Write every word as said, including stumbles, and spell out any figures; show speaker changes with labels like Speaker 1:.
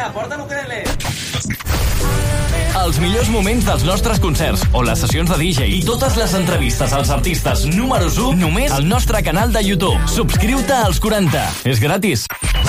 Speaker 1: Mira, porta l'ukelele.
Speaker 2: Els millors moments dels nostres concerts o les sessions de D J i totes les entrevistes als artistes números u només al nostre canal de YouTube. Subscriu-te als quaranta. És gratis.